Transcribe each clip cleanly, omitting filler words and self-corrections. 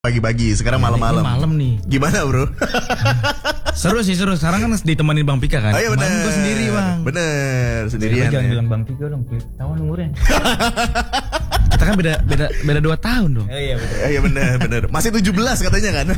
pagi-pagi, sekarang malam-malam. Malam nih. Gimana bro? Seru. Sekarang kan ditemenin Bang Pika kan. Oh iya bener. Kemarin gue sendiri Bang. Bener, sendirian. Jangan ya. bilang Bang Pika dong, tahun umurnya. Kita kan beda 2 tahun dong. Iya betul. Iya bener. Masih 17 katanya kan?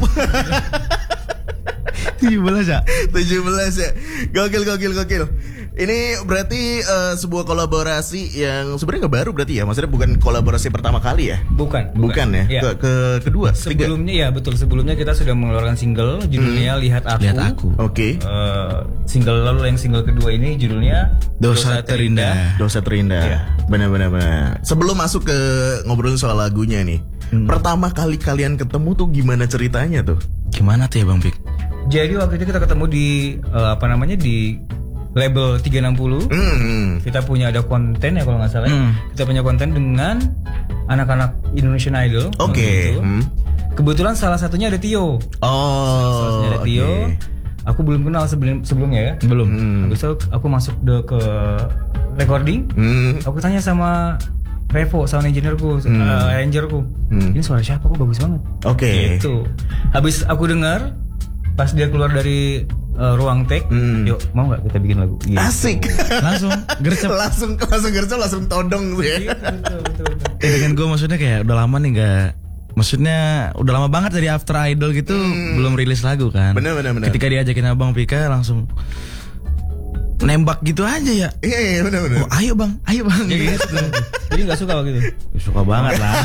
17 ya? 17 ya. Gokil. Ini berarti sebuah kolaborasi yang sebenarnya nggak baru berarti ya? Maksudnya bukan kolaborasi pertama kali ya? Bukan ya? Ya. Kedua, ketiga? Sebelumnya ya betul. Sebelumnya kita sudah mengeluarkan single judulnya Lihat Aku. Oke. Single lalu yang single kedua ini judulnya Dosa Terindah. Dosa Terindah. Iya. Benar. Sebelum masuk ke ngobrolin soal lagunya nih, pertama kali kalian ketemu tuh gimana ceritanya tuh? Gimana tuh ya Bang Pik? Jadi waktu itu kita ketemu di di label 360. Kita punya ada konten ya kalau nggak salah. Kita punya konten dengan anak-anak Indonesian Idol. Oke. Kebetulan salah satunya ada Tio. Salah satunya ada Tio. Aku belum kenal sebelumnya ya. Belum. Habis itu aku masuk ke recording. Aku tanya sama Revo, sound engineerku, arrangerku. Ini suara siapa? Kok bagus banget. Oke. Gitu. Habis aku dengar, pas dia keluar dari ruang take, yuk mau nggak kita bikin lagu? Gitu. Asik. Langsung gercep. langsung gercep, langsung todong tuh ya. Betul. Dengan gue maksudnya kayak udah lama nih nggak. Maksudnya udah lama banget dari After Idol gitu belum rilis lagu kan. Bener. Ketika diajakin Abang Pika langsung nembak gitu aja ya. Iya bener. Oh, ayo bang. Gitu. Jadi nggak suka begitu? Suka banget lah.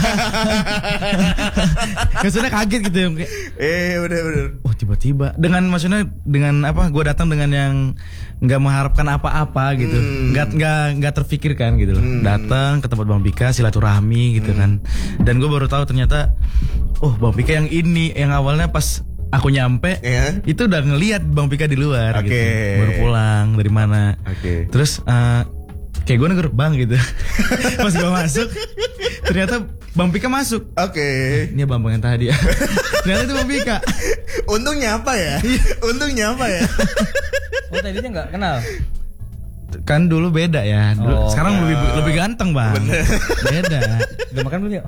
Maksudnya kaget gitu ya. Bener. Oh tiba-tiba dengan apa? Gue datang dengan yang nggak mengharapkan apa-apa gitu, nggak terfikirkan gitu. Datang ke tempat Bang Pika silaturahmi gitu kan. Dan gue baru tahu ternyata, oh Bang Pika yang ini yang awalnya pas aku nyampe, itu udah ngelihat Bang Pika di luar gitu. Baru pulang dari mana. Terus kayak gue negur bang gitu. Pas gue masuk, ternyata Bang Pika masuk. Ini Bang yang tadi. Ternyata itu Bang Pika. Untungnya apa ya? Oh tadinya nggak kenal. Kan dulu beda ya. Sekarang lebih ganteng bang. Beda. Udah makan belum ya?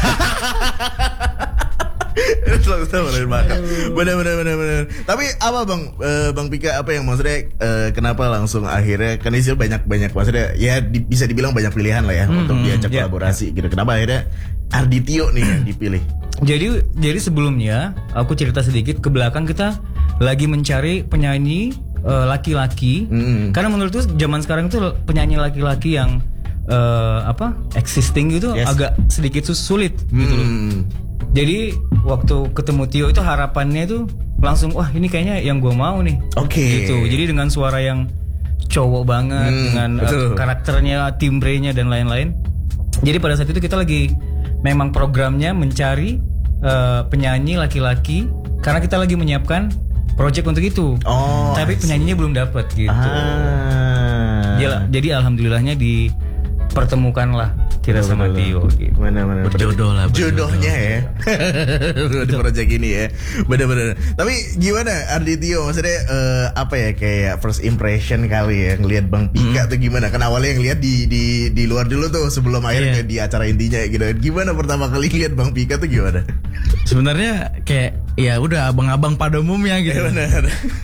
Bener. Tapi apa Bang Pika, apa yang maksudnya kenapa langsung akhirnya kan isinya banyak maksudnya ya bisa dibilang banyak pilihan lah ya untuk diajak kolaborasi gitu. Kenapa akhirnya Arditio nih yang dipilih? Jadi sebelumnya aku cerita sedikit ke belakang, kita lagi mencari penyanyi laki-laki. Karena menurutku zaman sekarang tuh penyanyi laki-laki yang existing gitu agak sedikit sulit gitu loh. Jadi waktu ketemu Tio itu harapannya itu langsung wah ini kayaknya yang gue mau nih. Gitu. Jadi dengan suara yang cowok banget, dengan karakternya, timbrenya dan lain-lain. Jadi pada saat itu kita lagi memang programnya mencari penyanyi laki-laki karena kita lagi menyiapkan project untuk itu. Tapi penyanyinya belum dapat gitu. Jadi alhamdulillahnya dipertemukanlah kita sama Tio gitu. Bener. Berjodoh lah. Jodohnya ya. Di project ini ya. Bener. Tapi gimana Arditio, maksudnya apa ya, kayak first impression kali ya ngelihat Bang Pika tuh gimana? Kan awalnya yang lihat di luar dulu tuh sebelum akhirnya di acara intinya gitu. Gimana pertama kali lihat Bang Pika tuh gimana? Sebenarnya kayak ya udah abang-abang pada umumnya gitu. Benar.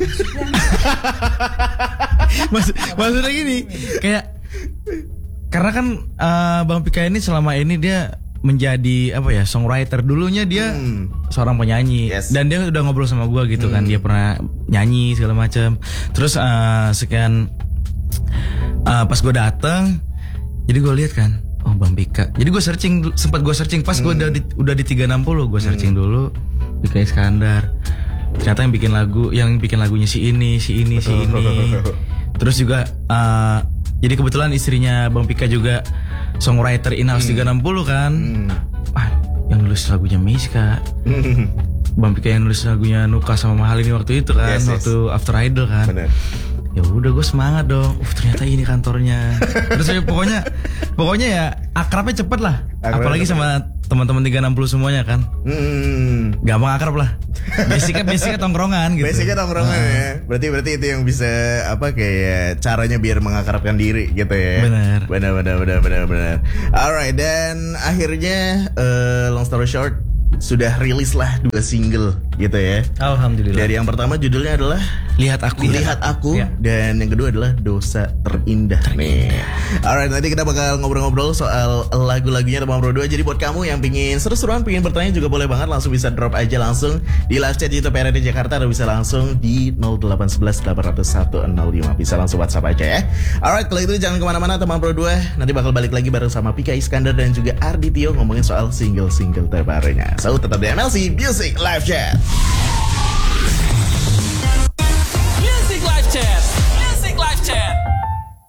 Maksudnya gini, kayak karena kan Bang Pika ini selama ini dia menjadi apa ya, songwriter. Dulunya dia seorang penyanyi dan dia udah ngobrol sama gue gitu kan, dia pernah nyanyi segala macam. Terus sekian pas gue datang, jadi gue lihat kan, oh Bang Pika. Jadi gue sempat searching pas gue udah di 360, gue searching dulu Pika Iskandar. Ternyata yang bikin lagunya si ini. Terus juga jadi kebetulan istrinya Bang Pika juga songwriter in-house 360 kan. Yang nulis lagunya Miska. Bang Pika yang nulis lagunya Nuka sama Mahal ini waktu itu kan, waktu After Idol kan. Bener. Ya udah gue semangat dong. Ternyata ini kantornya. Terus pokoknya ya akrabnya cepet lah. Apalagi sama teman-teman 360 semuanya kan. Gampang akrab lah. Basicnya tongkrongan gitu. Basicnya tongkrongan ya. Berarti itu yang bisa apa kayak caranya biar mengakrabkan diri gitu ya. Benar. Alright, dan akhirnya long story short sudah rilis lah 2 single gitu ya. Alhamdulillah. Dari yang pertama judulnya adalah Lihat Aku. Ya. Dan yang kedua adalah Dosa Terindah. Nih. Alright, nanti kita bakal ngobrol-ngobrol soal lagu-lagunya teman berdua. Jadi buat kamu yang pingin seru-seruan, pingin bertanya juga boleh banget, langsung bisa drop aja langsung di live chat YouTube RRD Jakarta, atau bisa langsung di 0811 801 105. Bisa langsung WhatsApp aja ya. Alright, kalau itu jangan kemana-mana teman berdua. Nanti bakal balik lagi bareng sama Pika Iskandar dan juga Arditio ngomongin soal single-single terbarunya. So tetap di MLC Music Live Chat.